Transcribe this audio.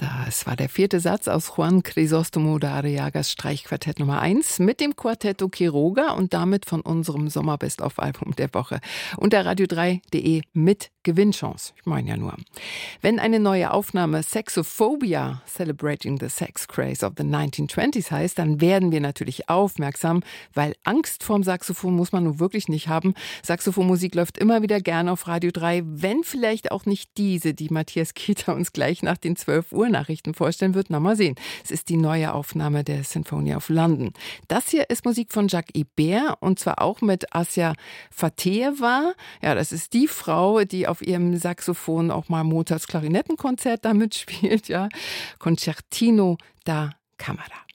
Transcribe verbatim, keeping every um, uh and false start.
Das war der vierte Satz aus Juan Crisóstomo de Arriagas Streichquartett Nummer eins mit dem Quartetto Quiroga und damit von unserem Sommer-Best-of-Album der Woche. Unter radio drei punkt de mit Gewinnchance. Ich meine ja nur. Wenn eine neue Aufnahme Saxophobia, Celebrating the Sex Craze of the nineteen twenties heißt, dann werden wir natürlich aufmerksam, weil Angst vorm Saxophon muss man nun wirklich nicht haben. Saxophonmusik läuft immer wieder gerne auf Radio drei, wenn vielleicht auch nicht diese, die Matthias Kieter uns gleich nach den zwölf Uhr Nachrichten vorstellen wird. Na, mal sehen. Es ist die neue Aufnahme der Sinfonia of London. Das hier ist Musik von Jacques Ibert und zwar auch mit Assia Fateva. Ja, das ist die Frau, die auf ihrem Saxophon auch mal Mozarts Klarinettenkonzert damit spielt. Ja, Concertino da Camera.